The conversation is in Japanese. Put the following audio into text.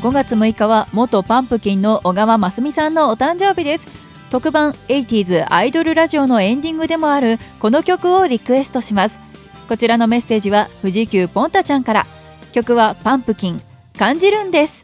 5月6日は元パンプキンの小川真澄さんのお誕生日です。特番 80s アイドルラジオのエンディングでもあるこの曲をリクエストします。こちらのメッセージは富士急ポンタちゃんから。曲はパンプキン感じるんです。